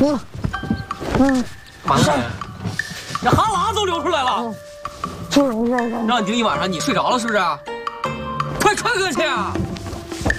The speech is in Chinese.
忙啥呀？这哈喇都流出来了。让你盯一晚上，你睡着了是不是？快看看去啊！